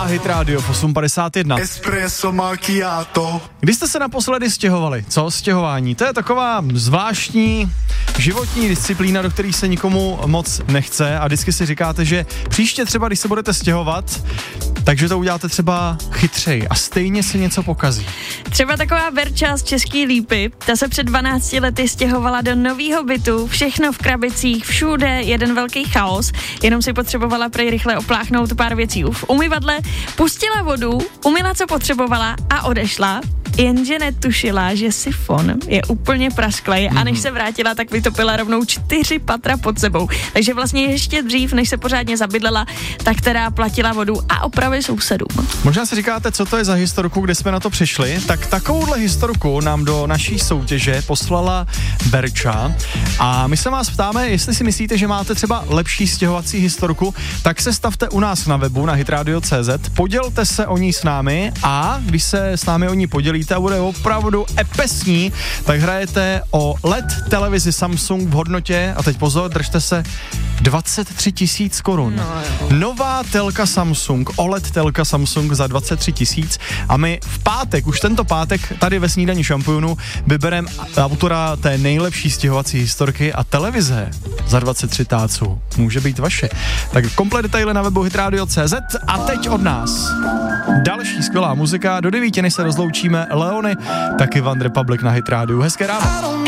Hit Radio 851. Espresso macchiato. Kdy jste se naposledy stěhovali? Co stěhování? To je taková zvláštní životní disciplína, do které se nikomu moc nechce a vždycky si říkáte, že příště třeba, když se budete stěhovat, takže to uděláte třeba chytřej a stejně se něco pokazí. Třeba taková Verča z Český Lípy, ta se před 12 lety stěhovala do nového bytu, všechno v krabicích, všude jeden velký chaos, jenom si potřebovala prej rychle opláchnout pár věcí v umyvadle, pustila vodu, umyla, co potřebovala a odešla. Jenže netušila, že sifon je úplně prasklej a než se vrátila, tak vytopila rovnou 4 patra pod sebou. Takže vlastně ještě dřív, než se pořádně zabydlela, tak teda platila vodu a opravy sousedům. Možná si říkáte, co to je za historku, kde jsme na to přišli, tak takovouhle historku nám do naší soutěže poslala Verča a my se vás ptáme, jestli si myslíte, že máte třeba lepší stěhovací historku, tak se stavte u nás na webu na hitradio.cz, podělte se o ní s námi a když se s námi o ní podělíte a bude opravdu epesní, tak hrajete o LED televizi Samsung v hodnotě, a teď pozor, držte se, 23 000 korun. Nová telka Samsung, OLED telka Samsung za 23 000 a my v pátek, už tento pátek, tady ve Snídani šampionu vybereme autora té nejlepší stěhovací historky a televize za 23 táců může být vaše. Tak komplet detaily na webu hitradio.cz a teď od nás další skvělá muzika. Do 9, než se rozloučíme, Leony, taky One Republic na Hit Radio. Hezké ráno.